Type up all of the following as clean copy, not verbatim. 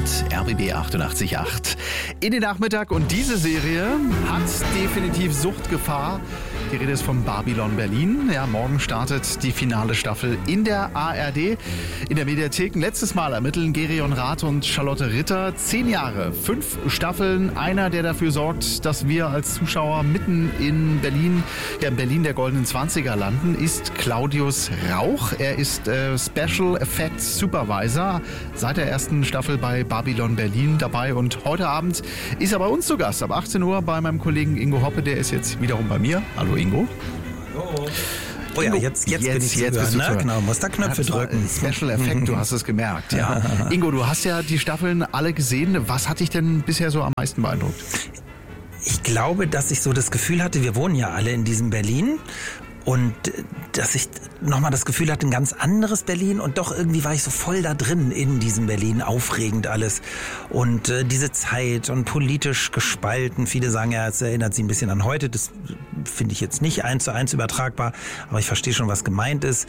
RBB 88.8 in den Nachmittag. Und diese Serie hat definitiv Suchtgefahr. Die Rede ist von Babylon Berlin. Ja, morgen startet die finale Staffel in der ARD. In der Mediathek. Letztes Mal ermitteln Gereon Rath und Charlotte Ritter. 10 Jahre, 5 Staffeln. Einer, der dafür sorgt, dass wir als Zuschauer mitten in Berlin, in Berlin der goldenen 20er landen, ist Claudius Rauch. Er ist Special Effects Supervisor seit der ersten Staffel bei Babylon Berlin dabei. Und heute Abend ist er bei uns zu Gast ab 18 Uhr bei meinem Kollegen Ingo Hoppe. Der ist jetzt wiederum bei mir. Hallo Ingo. Hallo. Oh ja, jetzt bin ich zu hören, ne? Genau, muss da Knöpfe drücken. Special Effect, du hast es gemerkt. Ja. Ingo, du hast ja die Staffeln alle gesehen. Was hat dich denn bisher so am meisten beeindruckt? Ich glaube, dass ich so das Gefühl hatte, wir wohnen ja alle in diesem Berlin. Und dass ich nochmal das Gefühl hatte, ein ganz anderes Berlin. Und doch irgendwie war ich so voll da drin in diesem Berlin. Aufregend alles. Und diese Zeit und politisch gespalten. Viele sagen ja, es erinnert sie ein bisschen an heute. Das finde ich jetzt nicht 1:1 übertragbar. Aber ich verstehe schon, was gemeint ist.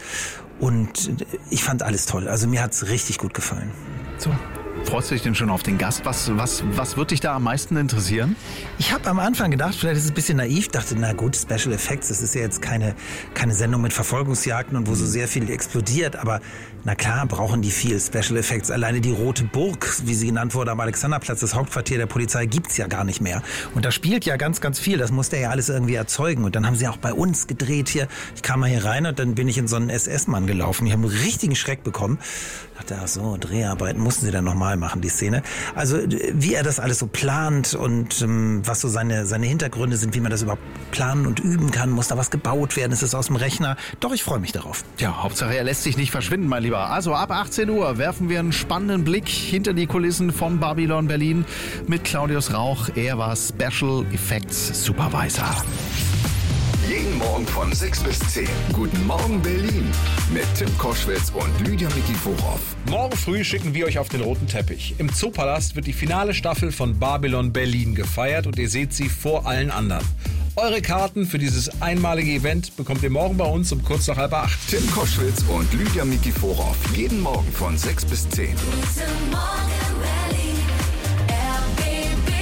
Und ich fand alles toll. Also mir hat es richtig gut gefallen. So. Freust du dich denn schon auf den Gast? Was wird dich da am meisten interessieren? Ich habe am Anfang gedacht, vielleicht ist es ein bisschen naiv, dachte, na gut, Special Effects, das ist ja jetzt keine Sendung mit Verfolgungsjagden und wo so sehr viel explodiert, aber na klar brauchen die viel Special Effects. Alleine die Rote Burg, wie sie genannt wurde am Alexanderplatz, das Hauptquartier der Polizei, gibt's ja gar nicht mehr. Und da spielt ja ganz, ganz viel, das musste ja alles irgendwie erzeugen. Und dann haben sie auch bei uns gedreht hier. Ich kam mal hier rein und dann bin ich in so einen SS-Mann gelaufen. Ich habe einen richtigen Schreck bekommen. Ich dachte, ach so, Dreharbeiten mussten sie dann nochmal machen, die Szene. Also wie er das alles so plant und was so seine Hintergründe sind, wie man das überhaupt planen und üben kann. Muss da was gebaut werden? Ist es aus dem Rechner? Doch, ich freue mich darauf. Ja, Hauptsache er lässt sich nicht verschwinden, mein Lieber. Also ab 18 Uhr werfen wir einen spannenden Blick hinter die Kulissen von Babylon Berlin mit Claudius Rauch. Er war Special Effects Supervisor. Jeden Morgen von 6 bis 10. Guten Morgen Berlin mit Tim Koschwitz und Lydia Mikiforov. Morgen früh schicken wir euch auf den roten Teppich. Im Zoopalast wird die finale Staffel von Babylon Berlin gefeiert und ihr seht sie vor allen anderen. Eure Karten für dieses einmalige Event bekommt ihr morgen bei uns um kurz nach 7:30. Tim Koschwitz und Lydia Mikiforov. Jeden Morgen von 6 bis 10. Guten Morgen Berlin, RBB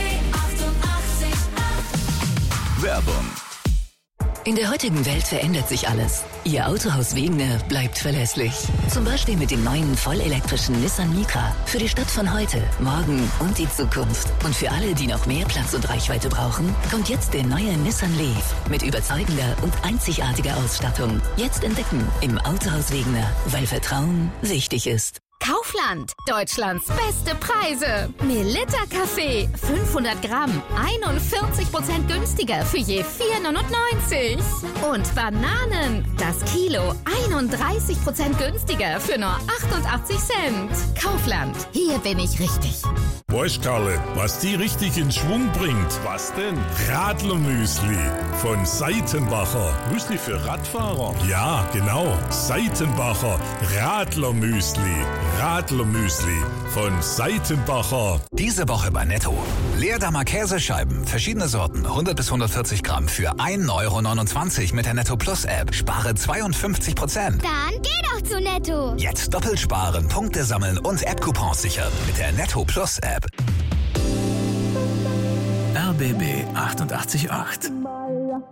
88.8. Werbung. In der heutigen Welt verändert sich alles. Ihr Autohaus Wegener bleibt verlässlich. Zum Beispiel mit dem neuen vollelektrischen Nissan Micra. Für die Stadt von heute, morgen und die Zukunft. Und für alle, die noch mehr Platz und Reichweite brauchen, kommt jetzt der neue Nissan Leaf mit überzeugender und einzigartiger Ausstattung. Jetzt entdecken im Autohaus Wegener, weil Vertrauen wichtig ist. Kaufland, Deutschlands beste Preise. Melitta Kaffee, 500 Gramm, 41% günstiger für je 4,99. Und Bananen, das Kilo, 31% günstiger für nur 88 Cent. Kaufland, hier bin ich richtig. Weißt Karle, was die richtig in Schwung bringt? Was denn? Radlermüsli von Seitenbacher. Müsli für Radfahrer? Ja, genau. Seitenbacher Radlermüsli. Radlermüsli von Seitenbacher. Diese Woche bei Netto. Leerdammer Käsescheiben, verschiedene Sorten, 100 bis 140 Gramm für 1,29 € mit der Netto Plus App. Spare 52%. Dann geh doch zu Netto. Jetzt doppelt sparen, Punkte sammeln und App-Coupons sichern mit der Netto Plus App. RBB 88.8.